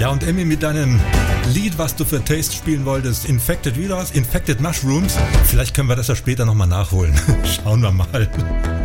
Ja, und Emmy, mit deinem Lied, was du für Taste spielen wolltest, Infected, wie war's? Infected Mushrooms. Vielleicht können wir das ja später nochmal nachholen. Schauen wir mal.